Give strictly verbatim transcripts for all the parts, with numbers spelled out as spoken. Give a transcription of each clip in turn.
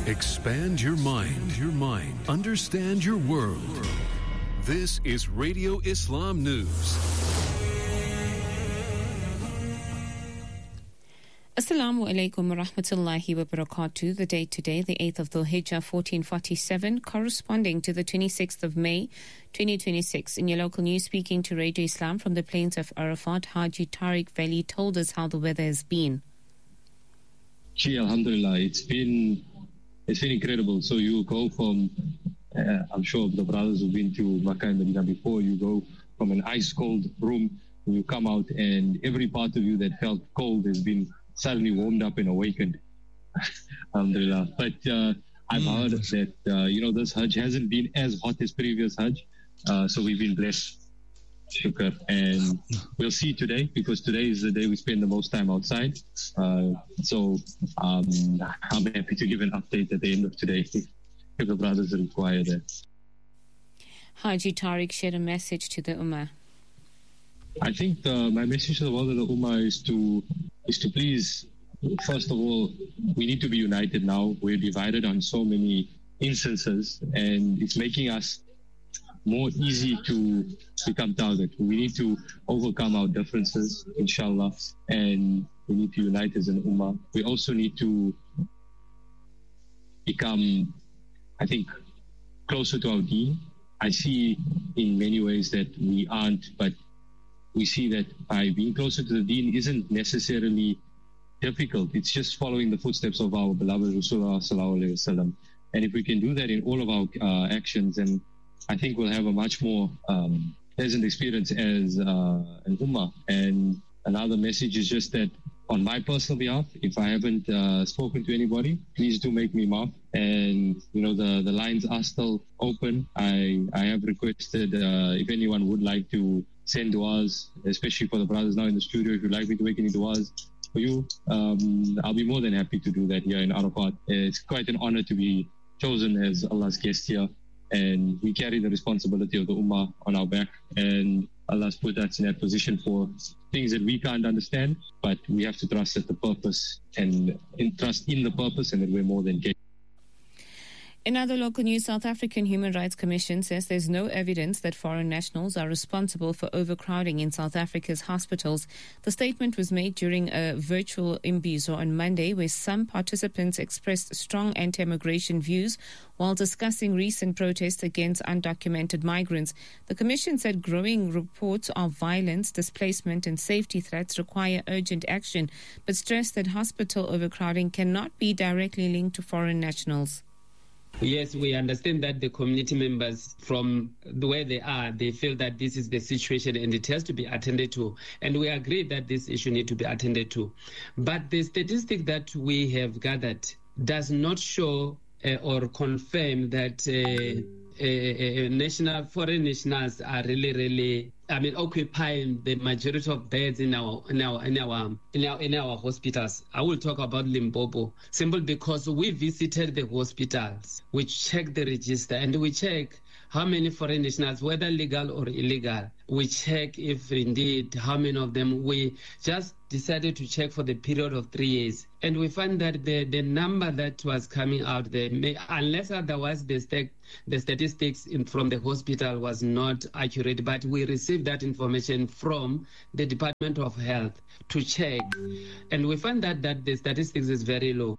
Expand your mind, your mind. Understand your world. This is Radio Islam News. Assalamu alaikum wa rahmatullahi wa barakatuh. The date today, the eighth of Dhul Hijjah, fourteen forty-seven, corresponding to the twenty-sixth of May, twenty twenty-six. In your local news, speaking to Radio Islam from the plains of Arafat, Haji Tariq Veli told us how the weather has been. Gee, alhamdulillah, it's been, it's been incredible. So you go from, uh, I'm sure the brothers who've been to Makkah and Medina before, you go from an ice cold room, and you come out and every part of you that felt cold has been suddenly warmed up and awakened. Alhamdulillah. But uh, I've mm. heard that, uh, you know, this Hajj hasn't been as hot as previous Hajj. Uh, so we've been blessed. Shukr. And we'll see today, because today is the day we spend the most time outside. Uh, so um, I'm happy to give an update at the end of today if, if the brothers require that. Haji Tariq shared a message to the Ummah. I think the, my message to the world of the Ummah is to is to please, first of all, we need to be united now. We're divided on so many instances, and it's making us more easy to become target. We need to overcome our differences, inshallah, and we need to unite as an Ummah. We also need to become, I think, closer to our deen. I see in many ways that we aren't, but we see that by being closer to the deen isn't necessarily difficult. It's just following the footsteps of our beloved Rasulullah sallallahu alaihi wasallam. And if we can do that in all of our uh, actions, then I think we'll have a much more um, pleasant experience as uh, an ummah. And another message is just that on my personal behalf, if I haven't uh, spoken to anybody, please do make me mark. And, you know, the, the lines are still open. I, I have requested uh, if anyone would like to send du'as, especially for the brothers now in the studio. If you'd like me to make any du'as for you, um, I'll be more than happy to do that here in Arafat. It's quite an honor to be chosen as Allah's guest here. And we carry the responsibility of the Ummah on our back. And Allah's put us in that position for things that we can't understand, but we have to trust that the purpose and in, trust in the purpose, and that we're more than capable. In other local news, South African Human Rights Commission says there's no evidence that foreign nationals are responsible for overcrowding in South Africa's hospitals. The statement was made during a virtual imbizo on Monday, where some participants expressed strong anti-immigration views while discussing recent protests against undocumented migrants. The Commission said growing reports of violence, displacement and safety threats require urgent action, but stressed that hospital overcrowding cannot be directly linked to foreign nationals. Yes, we understand that the community members, from the way they are, they feel that this is the situation and it has to be attended to. And we agree that this issue needs to be attended to. But the statistic that we have gathered does not show uh, or confirm that uh, uh, uh, national foreign nationals are really, really, I mean, occupying the majority of beds in our in our in our in our in our hospitals. I will talk about Limpopo simply because we visited the hospitals, we checked the register, and we check how many foreign nationals, whether legal or illegal. We check if indeed how many of them. We just decided to check for the period of three years, and we found that the the number that was coming out there, may, unless otherwise the st- the statistics in, from the hospital was not accurate, but we received that information from the Department of Health to check, and we found that that the statistics is very low.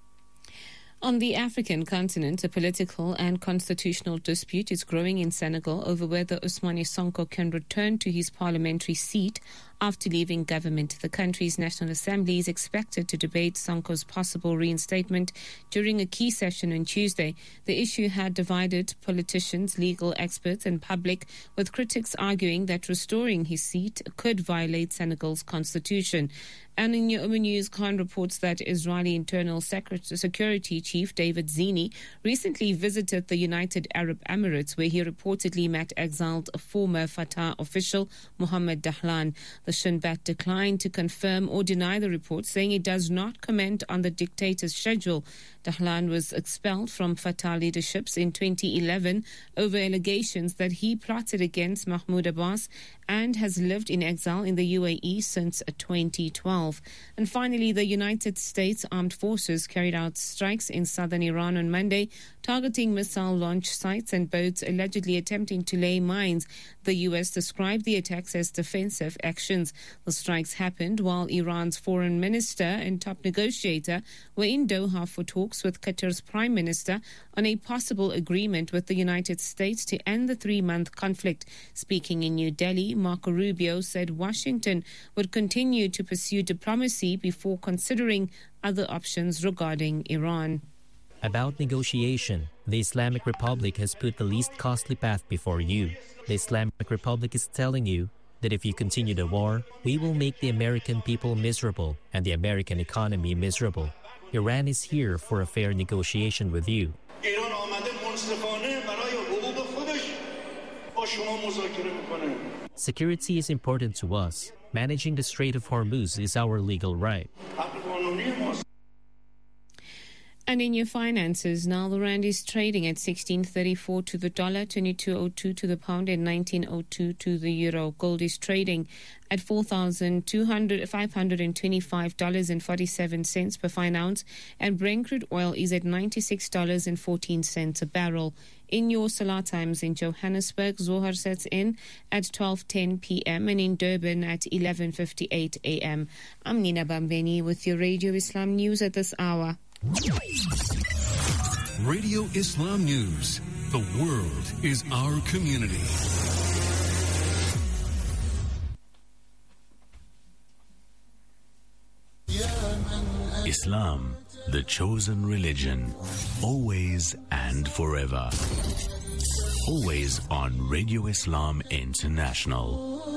On the African continent, a political and constitutional dispute is growing in Senegal over whether Ousmane Sonko can return to his parliamentary seat after leaving government. The country's National Assembly is expected to debate Sonko's possible reinstatement during a key session on Tuesday. The issue had divided politicians, legal experts and public, with critics arguing that restoring his seat could violate Senegal's constitution. And in your own news, Khan reports that Israeli Internal Security Chief David Zini recently visited the United Arab Emirates, where he reportedly met exiled former Fatah official Mohammed Dahlan. The Shin Bet declined to confirm or deny the report, saying it does not comment on the dictator's schedule. Dahlan was expelled from Fatah leaderships in twenty eleven over allegations that he plotted against Mahmoud Abbas and has lived in exile in the U A E since twenty twelve. And finally, the United States Armed Forces carried out strikes in southern Iran on Monday, targeting missile launch sites and boats allegedly attempting to lay mines. The U S described the attacks as defensive actions. The strikes happened while Iran's foreign minister and top negotiator were in Doha for talks with Qatar's prime minister on a possible agreement with the United States to end the three-month conflict. Speaking in New Delhi, Marco Rubio said Washington would continue to pursue diplomacy before considering other options regarding Iran. About negotiation, the Islamic Republic has put the least costly path before you. The Islamic Republic is telling you that if you continue the war, we will make the American people miserable and the American economy miserable. Iran is here for a fair negotiation with you. Security is important to us. Managing the Strait of Hormuz is our legal right. And in your finances, now the rand is trading at sixteen thirty-four to the dollar, twenty-two oh two to the pound, and nineteen oh two to the euro. Gold is trading at four thousand five hundred twenty-five dollars and forty-seven cents per fine ounce, and Brent crude oil is at ninety-six dollars and fourteen cents a barrel. In your Salah times in Johannesburg, Zohar sets in at twelve ten p.m. and in Durban at eleven fifty-eight a.m. I'm Nina Bambeni with your Radio Islam News at this hour. Radio Islam News. The world is our community. Islam, the chosen religion, always and forever. Always on Radio Islam International.